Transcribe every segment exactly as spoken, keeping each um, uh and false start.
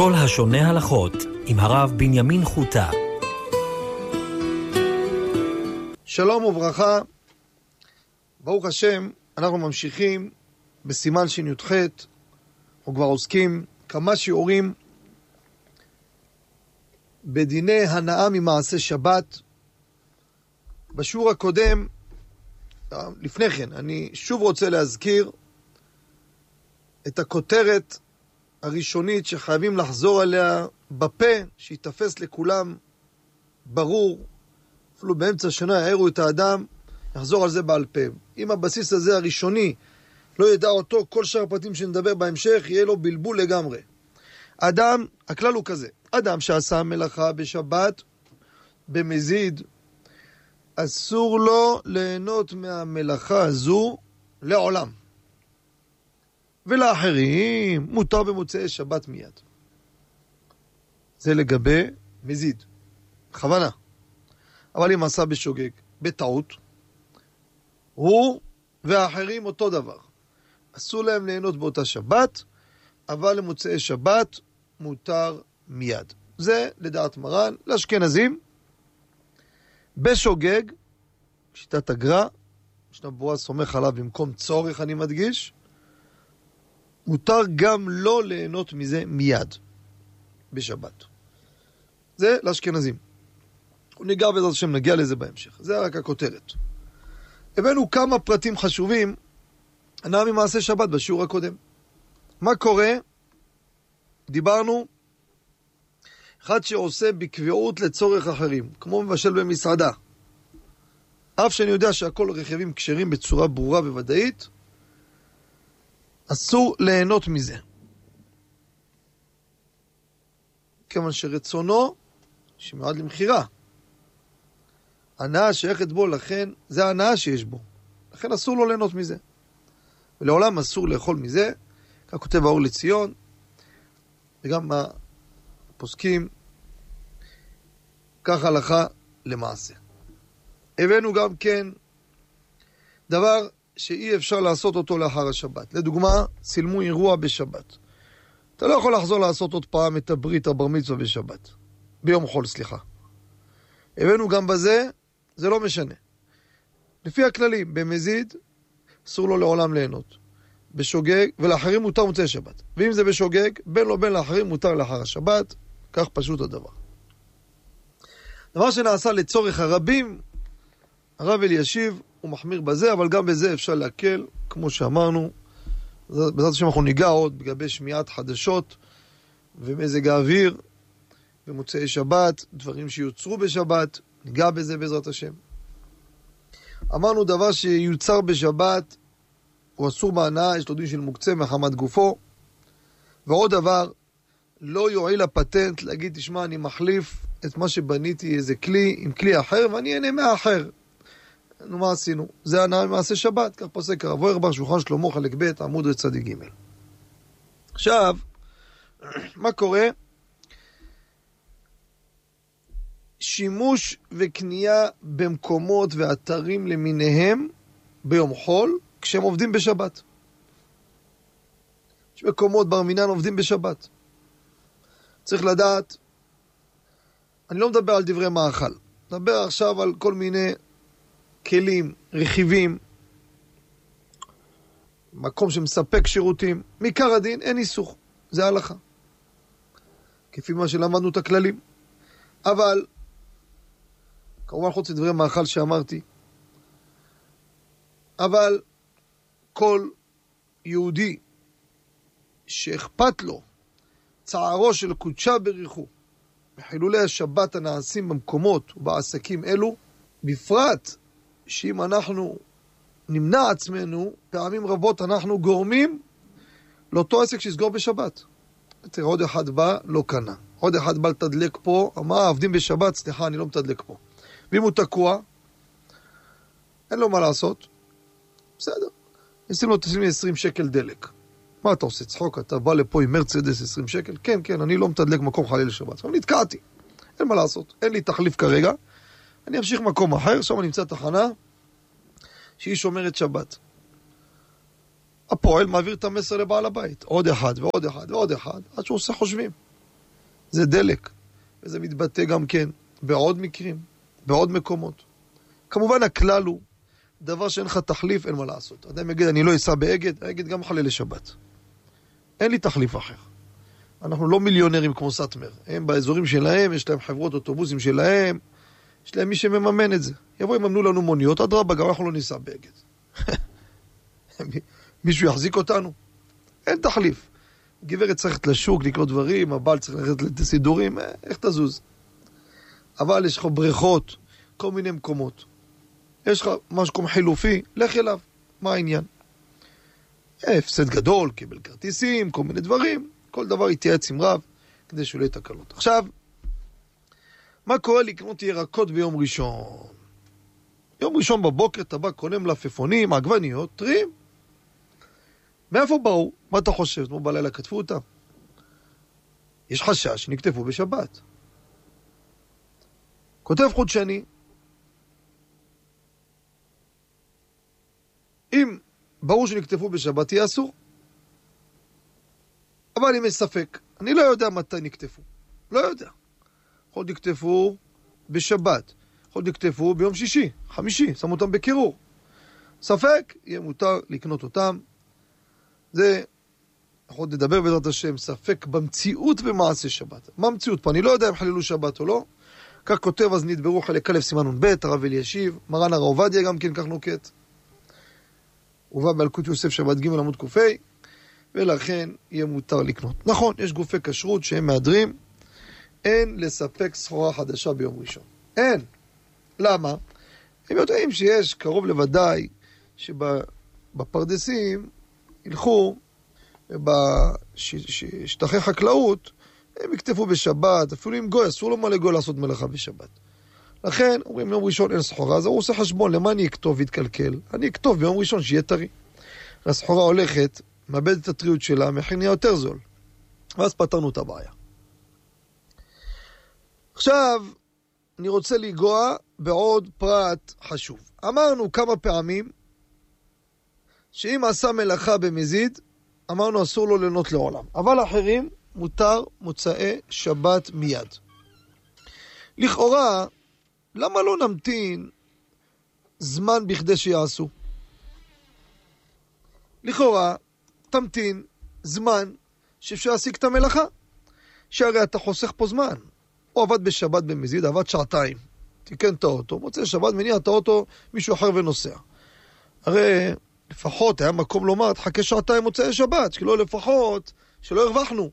כל השונה הלכות עם הרב בנימין חוטה. שלום וברכה, ברוך השם, אנחנו ממשיכים בסימן שי"ח, אנחנו כבר עוסקים כמה שיעורים בדיני הנאה ממעשה שבת. בשיעור הקודם, לפני כן, אני שוב רוצה להזכיר את הכותרת הראשונית שחייבים לחזור עליה בפה, שיתפס לכולם ברור, אפילו באמצע השנה יעירו את האדם, יחזור על זה בעל פה. אם הבסיס הזה הראשוני לא ידע אותו, כל שאר הפרטים שנדבר בהמשך יהיה לו בלבול לגמרי. אדם, הכלל הוא כזה, אדם שעשה מלאכה בשבת במזיד, אסור לו ליהנות מהמלאכה הזו לעולם. ולאחרים מותר במוצאי שבת מיד. זה לגבי מזיד, בכוונה. אבל אם עשה בשוגג, בטעות, הוא והאחרים אותו דבר. אסור להם ליהנות באותה שבת, אבל למוצאי שבת מותר מיד. זה לדעת מרן, לאשכנזים, בשוגג, שיטת הגר"א, ישנה ברורה סומך עליו במקום צורך, אני מדגיש, מותר גם לא ליהנות מזה מיד, בשבת. זה לאשכנזים. ניגע בעזרת השם, נגיע לזה בהמשך. זה רק הכותרת. הבאנו כמה פרטים חשובים, הנאה ממעשה שבת בשיעור הקודם. מה קורה? דיברנו, אחד שעושה בקביעות לצורך אחרים, כמו מבשל במסעדה. אף שאני יודע שהכל רכיבים כשרים בצורה ברורה וודאית, אסור ליהנות מזה. כיוון שרצונו שמיועד למחירה. הנאה שייכת בו, לכן זה ההנאה שיש בו. לכן אסור לו ליהנות מזה. ולעולם אסור לאכול מזה, כך כותב האור לציון, וגם הפוסקים, כך הלכה למעשה. הבאנו גם כן דבר שאי אפשר לעשות אותו לאחר השבת. לדוגמה, צילמו אירוע בשבת. אתה לא יכול לחזור לעשות עוד פעם את הברית הבר מצווה בשבת. ביום חול, סליחה. הבאנו גם בזה, זה לא משנה. לפי הכללים, במזיד, אסור לו לעולם ליהנות. בשוגג, ולאחרים מותר מוצאי שבת. ואם זה בשוגג, בין לו בין לאחרים מותר לאחר השבת, כך פשוט הדבר. דבר שנעשה לצורך הרבים, הרב אלישיב הוא מחמיר בזה, אבל גם בזה אפשר להקל, כמו שאמרנו. בעזרת השם אנחנו ניגע עוד בגבי שמיעת חדשות ומזג האוויר במוצאי שבת, דברים שיוצרו בשבת, ניגע בזה בעזרת השם. אמרנו דבר שיוצר בשבת הוא אסור בהנאה, יש לו דין של מוקצה מחמת גופו. ועוד דבר, לא יועיל הפטנט להגיד, תשמע, אני מחליף את מה שבניתי איזה כלי עם כלי אחר ואני אהנה מהאחר. נו, מה עשינו? זה הנאה ממעשה שבת, כך פוסק הרב אוירבך, שולחן שלמה חלק ב' עמוד רצ"ג. עכשיו, מה קורה? שימוש וקנייה במקומות ואתרים למיניהם ביום חול, כשהם עובדים בשבת. יש מקומות בר מינן עובדים בשבת. צריך לדעת, אני לא מדבר על דברי מאכל, מדבר עכשיו על כל מיני כלים, רכיבים, מקום שמספק שירותים. מעיקר הדין אין איסור, זה הלכה. כפי מה שלמדנו את הכללים. אבל, כמובן חוץ לדברי מאכל שאמרתי, אבל כל יהודי שאכפת לו צערו של קודשה בריחו בחילולי השבת הנעשים במקומות ובעסקים אלו, בפרט שאם אנחנו נמנע עצמנו, פעמים רבות אנחנו גורמים לאותו עסק שיסגור בשבת. תראה, עוד אחד בא, לא קנה. עוד אחד בא לתדלק פה, אמר, עבדים בשבת, סליחה, אני לא מתדלק פה. ואם הוא תקוע, אין לו מה לעשות. בסדר. נשים לו, תשים לי עשרים שקל דלק. מה אתה עושה? צחוק, אתה בא לפה עם מרצדס עשרים שקל? כן, כן, אני לא מתדלק מקום חליל לשבת. אבל נתקעתי. אין מה לעשות. אין לי תחליף כרגע. אני אמשיך מקום אחר, שם אני נמצא תחנה שהיא שומרת שבת. הפועל מעביר את המסר לבעל הבית. עוד אחד ועוד אחד ועוד אחד, עד שהוא עושה חושבים. זה דלק. וזה מתבטא גם כן בעוד מקרים, בעוד מקומות. כמובן הכלל הוא, דבר שאין לך תחליף, אין מה לעשות. אדם יגיד, אני לא אסע באגד, האגד גם חלל לשבת. אין לי תחליף אחר. אנחנו לא מיליונרים כמו סטמר. הם באזורים שלהם, יש להם חברות אוטובוסים שלהם, יש להם מי שמממן את זה. יבואו, יממנו לנו מוניות, אדרבה, גם אנחנו לא ניסע באגד. מישהו יחזיק אותנו? אין תחליף. גברת צריכת לשוק, לקנות דברים, הבעל צריך ללכת לסידורים, איך תזוז? אבל יש לך בריכות, כל מיני מקומות. יש לך משהו כמו חילופי, לך אליו. מה העניין? הפסד גדול, קיבל כרטיסים, כל מיני דברים. כל דבר יתייעץ עם רב, כדי שלא יהיה תקלות. עכשיו, מה קורה לקנות ירקות ביום ראשון? יום ראשון בבוקר אתה בא, קונה מלפפונים, עגבניות, טריים. מאיפה באו? מה אתה חושב? אתמול בלילה כתבו אותם. יש חשש שנכתבו בשבת. כותב חוד שני, אם ברור שנכתבו בשבת, יהיה אסור. אבל אם יש ספק, אני לא יודע מתי נכתבו. לא יודע. יכול נכתבו בשבת. יכול נכתבו ביום שישי, חמישי, שמו אותם בקירור. ספק, יהיה מותר לקנות אותם. זה, יכול לדבר בעזרת השם, ספק במציאות במעשה שבת. מה המציאות פה? אני לא יודע אם חללו שבת או לא. כך כותב, אז נדברו חלק א' סימן נ' ב', הרב אלישיב, מרן הרב עובדיה גם כן כך נוקט. הובא באלקוט יוסף שבת ג' עמוד ק"ה, ולכן יהיה מותר לקנות. נכון, יש גופי כשרות שהם מהדרים, אין לספק סחורה חדשה ביום ראשון. אין. למה? הם יודעים שיש קרוב לוודאי שבפרדסים ילכו בשטחי חקלאות, הם יכתבו בשבת, אפילו עם גוי, אסור לו מה לגוי לעשות מלאכה בשבת. לכן, אומרים יום ראשון אין סחורה, אז הוא עושה חשבון, למה אני אכתוב ויתקלקל? אני אכתוב ביום ראשון שיהיה טרי. הסחורה הולכת, מאבד את הטריות שלה, מחיר נהיה יותר זול. ואז פתרנו את הבעיה. עכשיו, אני רוצה לגוע בעוד פרט חשוב. אמרנו כמה פעמים, שאם עשה מלאכה במזיד, אמרנו אסור לו ליהנות לעולם. אבל אחרים, מותר מוצאי שבת מיד. לכאורה, למה לא נמתין זמן בכדי שיעשו? לכאורה, תמתין זמן שאפשר להשיג את המלאכה. שהרי אתה חוסך פה זמן. הוא עבד בשבת במזיד, עבד שעתיים. תיקן את האוטו, מוצא שבת, מניע את האוטו, מישהו אחר ונוסע. הרי לפחות היה מקום לומר, תחכה שעתיים מוצאי שבת, שלא לפחות, שלא הרווחנו.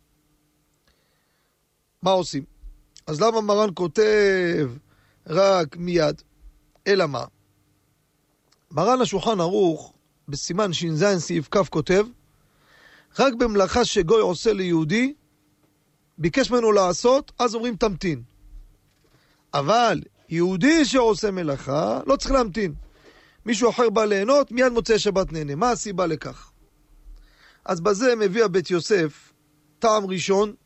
מה עושים? אז למה מרן כותב רק מיד? אלא מה? מרן השולחן ערוך, בסימן ש"ז סעיף כ' כותב, רק במלאכה שגוי עושה ליהודי, ביקש ממנו לעשות, אז אומרים תמתין. אבל יהודי שעושה מלאכה, לא צריך להמתין. מישהו אחר בא ליהנות, מיד מוצא שבת נהנה. מה הסיבה לכך? אז בזה מביא הבית יוסף, טעם ראשון,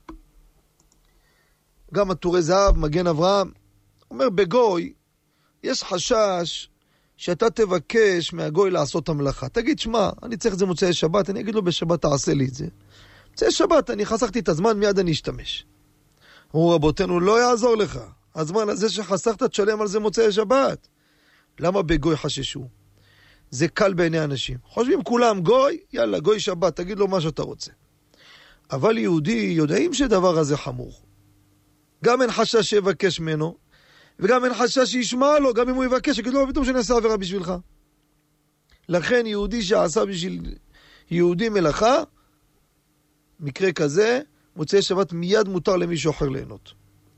גם עטורי זהב, מגן אברהם, אומר בגוי, יש חשש שאתה תבקש מהגוי לעשות את המלאכה. תגיד, שמה, אני צריך את זה מוצאי שבת, אני אגיד לו בשבת תעשה לי את זה. מוצאי שבת, אני חסכתי את הזמן, מיד אני אשתמש. אמרו רבותינו, לא יעזור לך. הזמן הזה שחסכת, תשלם על זה מוצאי שבת. למה בגוי חששו? זה קל בעיני אנשים. חושבים כולם, גוי, יאללה, גוי שבת, תגיד לו מה שאתה רוצה. אבל יהודי יודעים שדבר הזה חמור. גם אין חשש שיבקש ממנו, וגם אין חשש שישמע לו, גם אם הוא יבקש, יגיד לו, פתאום שאני אעשה עבירה בשבילך. לכן יהודי שעשה בשביל יהודי מלאכה, מקרה כזה, מוצאי שבת מיד מותר למישהו אחר ליהנות.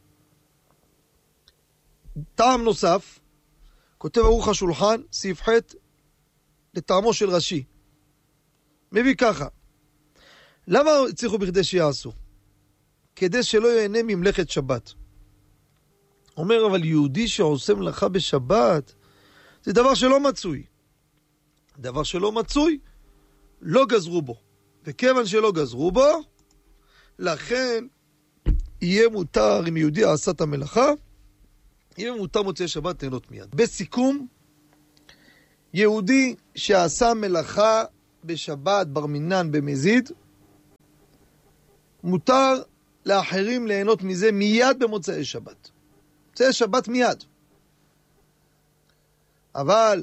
טעם נוסף, כותב ערוך השולחן, סעיף ח' לטעמו של רש"י. מביא ככה, למה צריכו בכדי שיעשו? כדי שלא ייהנה ממלאכת שבת. אומר, אבל יהודי שעושה מלאכה בשבת, זה דבר שלא מצוי. דבר שלא מצוי, לא גזרו בו. וכיוון שלא גזרו בו, לכן יהיה מותר, אם יהודי עשה את המלאכה, יהיה מותר מוצאי שבת ליהנות מיד. בסיכום, יהודי שעשה מלאכה בשבת בר מינן במזיד, מותר לאחרים ליהנות מזה מיד במוצאי שבת. מוצאי שבת מיד. אבל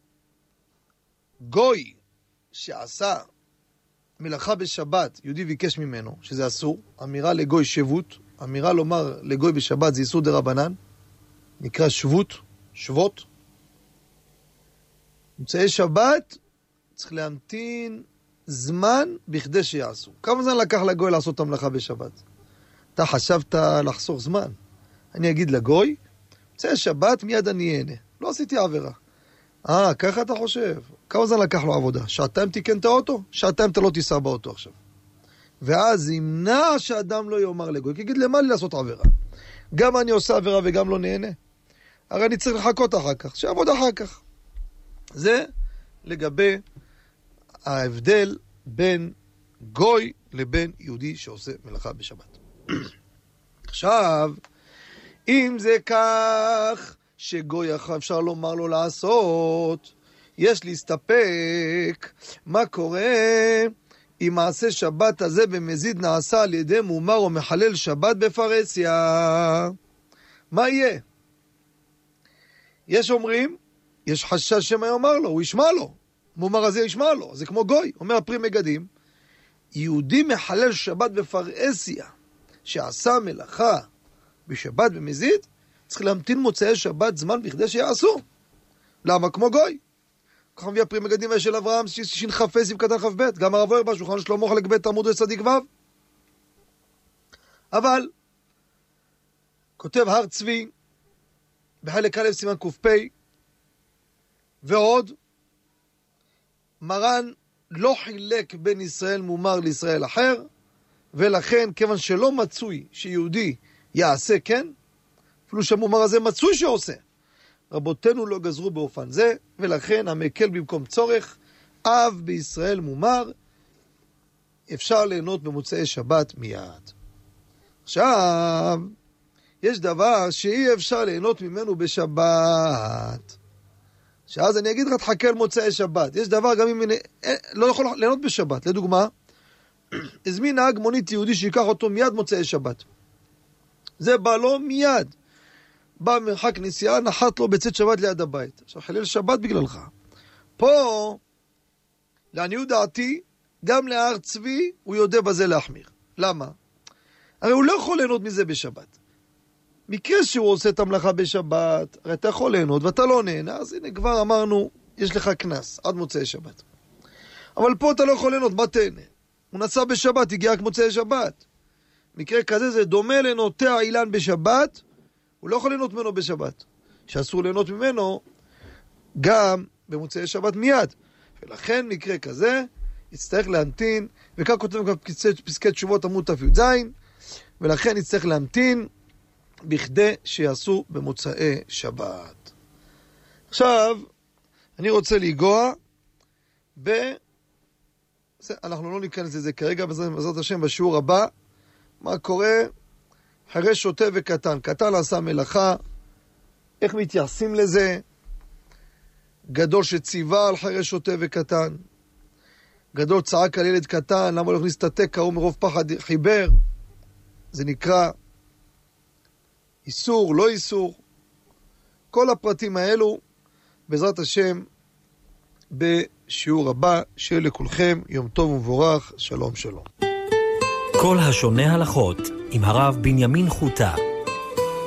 גוי שעשה מלאכה בשבת, יהודי ביקש ממנו, שזה אסור, אמירה לגוי שבות, אמירה לומר לגוי בשבת זה איסור דרבנן, נקרא שבות, שבות. מוצאי שבת צריך להמתין זמן בכדי שיעשו. כמה זמן לקח לגוי לעשות את המלאכה בשבת? אתה חשבת לחסוך זמן. אני אגיד לגוי, מוצאי שבת מיד אני אהנה. לא עשיתי עבירה. אה, ככה אתה חושב? כמה זמן לקח לו עבודה? שעתיים תיקן את האוטו? שעתיים אתה לא תיסע באוטו עכשיו. ואז ימנע שאדם לא יאמר לגוי, כי יגיד למה לי לעשות עבירה? גם אני עושה עבירה וגם לא נהנה. הרי אני צריך לחכות אחר כך, שעבוד אחר כך. זה לגבי ההבדל בין גוי לבין יהודי שעושה מלאכה בשבת. עכשיו, אם זה כך שגוי אפשר לומר לו לעשות, יש להסתפק מה קורה אם מעשה שבת הזה במזיד נעשה על ידי מומר או מחלל שבת בפרסיה. מה יהיה? יש אומרים, יש חשש שמה יאמר לו, הוא ישמע לו, מומר הזה ישמע לו, זה כמו גוי, אומר הפרי מגדים, יהודי מחלל שבת בפרסיה, שעשה מלאכה בשבת במזיד, צריך להמתין מוצאי שבת זמן בכדי שיעשו. למה? כמו גוי. ככה מביא הפרי מגדים של אברהם, שנחפש עם קטן חף בית, גם הרב אויר בשולחן שלמה חלק בית עמוד וצדיק ו'. אבל, כותב הר צבי, בחלק א' סימן ק"פ, ועוד, מרן לא חילק בין ישראל מומר לישראל אחר, ולכן, כיוון שלא מצוי שיהודי יעשה כן, אפילו שהמומר הזה מצוי שעושה, רבותינו לא גזרו באופן זה, ולכן המקל במקום צורך, אב בישראל מומר, אפשר ליהנות במוצאי שבת מיד. עכשיו, יש דבר שאי אפשר ליהנות ממנו בשבת. שאז אני אגיד לך, תחכה על מוצאי שבת. יש דבר גם אם אני לא יכול ליהנות בשבת. לדוגמה, הזמין נהג מונית יהודי שיקח אותו מיד מוצאי שבת. זה בא לו מיד. בא מרחק נסיעה, נחת לו בצאת שבת ליד הבית. עכשיו חלל שבת בגללך. פה, לעניות דעתי, גם להר צבי הוא יודע בזה להחמיר. למה? הרי הוא לא יכול ליהנות מזה בשבת. מקרה שהוא עושה את המלאכה בשבת, הרי אתה יכול ליהנות ואתה לא נהנה, אז הנה כבר אמרנו, יש לך כנס עד מוצאי שבת. אבל פה אתה לא יכול ליהנות, מה תהנה? הוא נסע בשבת, הגיע רק מוצאי שבת. מקרה כזה זה דומה לנוטע אילן בשבת, הוא לא יכול ליהנות ממנו בשבת. שאסור ליהנות ממנו גם במוצאי שבת מיד. ולכן מקרה כזה יצטרך להמתין, וכך כותבים גם פסקי תשובות עמוד ת"ז, ולכן יצטרך להמתין בכדי שיעשו במוצאי שבת. עכשיו, אני רוצה להיגוע ב... אנחנו לא ניכנס לזה כרגע, בעזרת השם בשיעור הבא, מה קורה חרש שוטה וקטן. קטן עשה מלאכה, איך מתייחסים לזה? גדול שציווה על חרש שוטה וקטן. גדול צעק על ילד קטן, למה לא הכניס את התקע, הוא מרוב פחד חיבר. זה נקרא איסור, לא איסור. כל הפרטים האלו, בעזרת השם, בשיעור הבא, שיהיה לכולכם יום טוב ומבורך, שלום שלום. כל השונה הלכות עם הרב בנימין חוטה.